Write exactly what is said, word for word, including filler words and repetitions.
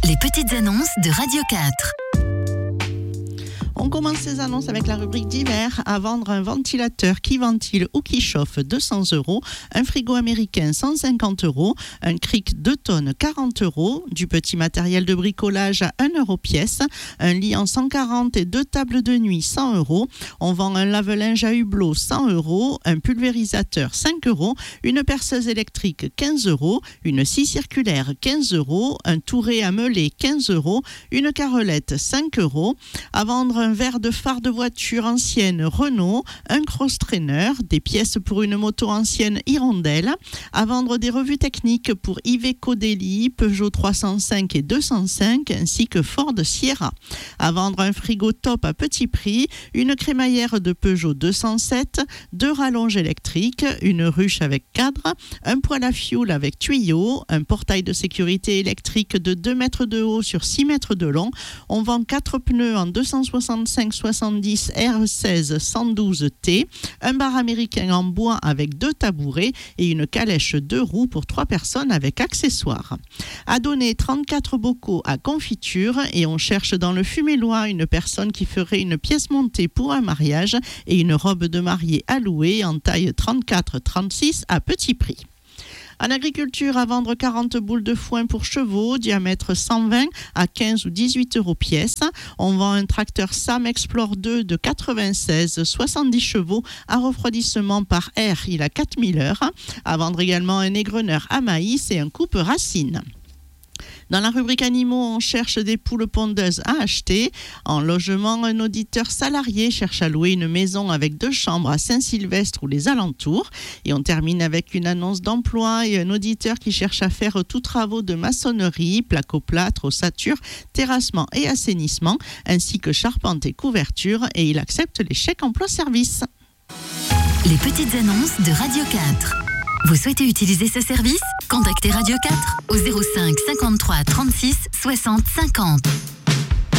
Les petites annonces de Radio quatre. On commence ces annonces avec la rubrique d'hiver. À vendre un ventilateur qui ventile ou qui chauffe deux cents euros, un frigo américain cent cinquante euros, un cric deux tonnes quarante euros, du petit matériel de bricolage à un euro pièce, un lit en cent quarante et deux tables de nuit cent euros. On vend un lave-linge à hublot cent euros, un pulvérisateur cinq euros, une perceuse électrique quinze euros, une scie circulaire quinze euros, un touret à meuler quinze euros, une carrelette cinq euros. À vendre un verre de phare de voiture ancienne Renault, un cross-trainer, des pièces pour une moto ancienne Hirondelle. À vendre des revues techniques pour Iveco Daily, Peugeot trois cent cinq et deux cent cinq, ainsi que Ford Sierra. À vendre un frigo top à petit prix, une crémaillère de Peugeot deux cent sept, deux rallonges électriques, une ruche avec cadre, un poêle à fioul avec tuyau, un portail de sécurité électrique de deux mètres de haut sur six mètres de long. On vend quatre pneus en deux cent soixante-cinq soixante-dix R seize cent douze T, un bar américain en bois avec deux tabourets et une calèche deux roues pour trois personnes avec accessoires. À donner trente-quatre bocaux à confiture et on cherche dans le Fumélois une personne qui ferait une pièce montée pour un mariage et une robe de mariée à louer en taille trente-quatre trente-six à petit prix. En agriculture, à vendre quarante boules de foin pour chevaux, diamètre cent vingt à quinze ou dix-huit euros pièce. On vend un tracteur Sam Explore deux de quatre-vingt-seize, soixante-dix chevaux à refroidissement par air. Il a quatre mille heures. À vendre également un égreneur à maïs et un coupe-racine. Dans la rubrique animaux, on cherche des poules pondeuses à acheter. En logement, un auditeur salarié cherche à louer une maison avec deux chambres à Saint-Sylvestre ou les alentours. Et on termine avec une annonce d'emploi et un auditeur qui cherche à faire tous travaux de maçonnerie, placo-plâtre, ossature, terrassement et assainissement, ainsi que charpente et couverture. Et il accepte les chèques emploi-service. Les petites annonces de Radio quatre. Vous souhaitez utiliser ce service ? Contactez Radio quatre au zéro cinq cinquante-trois trente-six soixante cinquante.